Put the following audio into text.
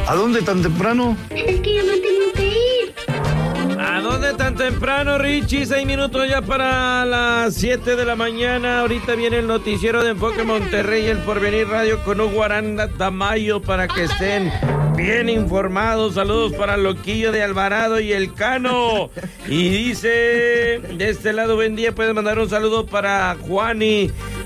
¿A dónde tan temprano? Es que ya me tengo que ir. ¿A dónde tan temprano, Richie? 6 minutos ya para las 7 de la mañana. Ahorita viene el noticiero de Enfoque Monterrey, el Porvenir Radio con Hugo Aranda Tamayo para que estén bien informados. Saludos para Loquillo de Alvarado y el Cano. Y dice, de este lado, buen día, puedes mandar un saludo para Juani